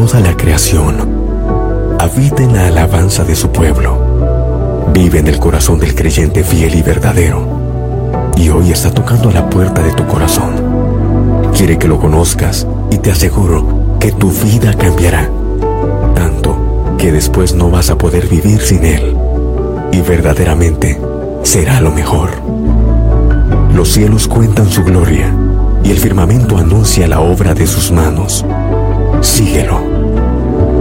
toda la creación. Habita en la alabanza de su pueblo. Vive en el corazón del creyente fiel y verdadero. Y hoy está tocando a la puerta de tu corazón. Quiere que lo conozcas y te aseguro que tu vida cambiará. Tanto que después no vas a poder vivir sin Él. Y verdaderamente será lo mejor. Los cielos cuentan su gloria y el firmamento anuncia la obra de sus manos. Síguelo.